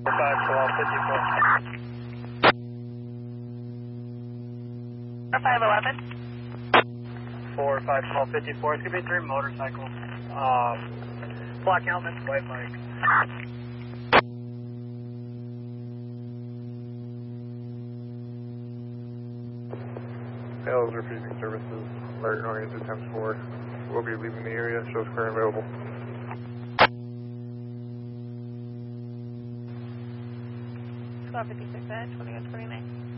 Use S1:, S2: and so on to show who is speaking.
S1: 511.
S2: 451254. It's going to be 3 motorcycles. Black helmets, white bikes.
S3: Hails refusing services. American Oriented times 4. We'll be leaving the area. Shows clear and available.
S1: Squad 56 at 2129.